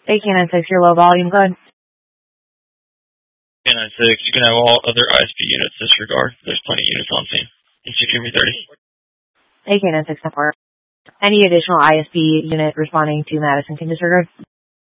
AK-96, your low volume, go ahead. AK-96, you can have all other ISP units disregard. There's plenty of units on scene. And secure me 30. AK-96, network. Any additional ISP unit responding to Madison can disregard.